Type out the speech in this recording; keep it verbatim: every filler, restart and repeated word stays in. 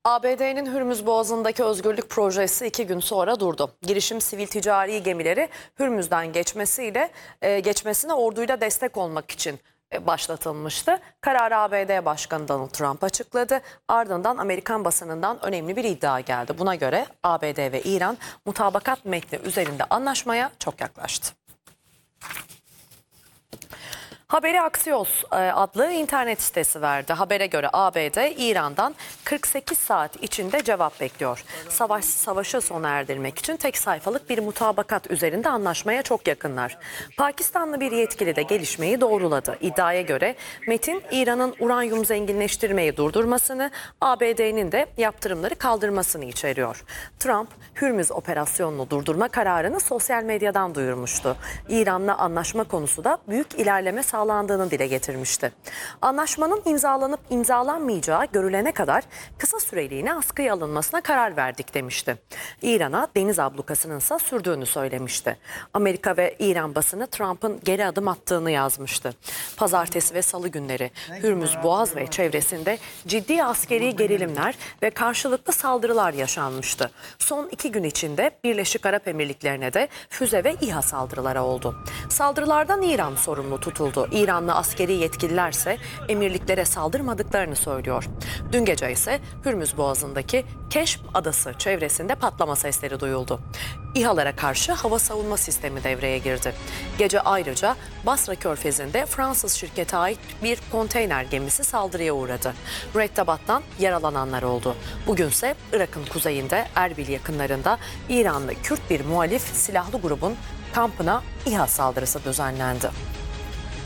A B D'nin Hürmüz Boğazı'ndaki özgürlük projesi iki gün sonra durdu. Girişim sivil ticari gemileri Hürmüz'den geçmesiyle e, geçmesine orduyla destek olmak için e, başlatılmıştı. Kararı A B D Başkanı Donald Trump açıkladı. Ardından Amerikan basınından önemli bir iddia geldi. Buna göre A B D ve İran mutabakat metni üzerinde anlaşmaya çok yaklaştı. Haberi Axios adlı internet sitesi verdi. Habere göre A B D İran'dan kırk sekiz saat içinde cevap bekliyor. Savaş savaşı sona erdirmek için tek sayfalık bir mutabakat üzerinde anlaşmaya çok yakınlar. Pakistanlı bir yetkili de gelişmeyi doğruladı. İddiaya göre metin İran'ın uranyum zenginleştirmeyi durdurmasını, A B D'nin de yaptırımları kaldırmasını içeriyor. Trump, Hürmüz operasyonunu durdurma kararını sosyal medyadan duyurmuştu. İran'la anlaşma konusu da büyük ilerleme sağlandığını dile getirmişti. Anlaşmanın imzalanıp imzalanmayacağı görülene kadar kısa süreliğine askıya alınmasına karar verdik demişti. İran'a deniz ablukasının ise sürdüğünü söylemişti. Amerika ve İran basını Trump'ın geri adım attığını yazmıştı. Pazartesi ve salı günleri Hürmüz Boğaz ve çevresinde ciddi askeri gerilimler ve karşılıklı saldırılar yaşanmıştı. Son iki gün içinde Birleşik Arap Emirlikleri'ne de füze ve İHA saldırıları oldu. Saldırılardan İran sorumlu tutuldu. İranlı askeri yetkililerse emirliklere saldırmadıklarını söylüyor. Dün gece ise Hürmüz Boğazı'ndaki Keşf Adası çevresinde patlama sesleri duyuldu. İHA'lara karşı hava savunma sistemi devreye girdi. Gece ayrıca Basra Körfezi'nde Fransız şirkete ait bir konteyner gemisi saldırıya uğradı. Mürettebattan yaralananlar oldu. Bugünse Irak'ın kuzeyinde Erbil yakınlarında İranlı Kürt bir muhalif silahlı grubun kampına İHA saldırısı düzenlendi.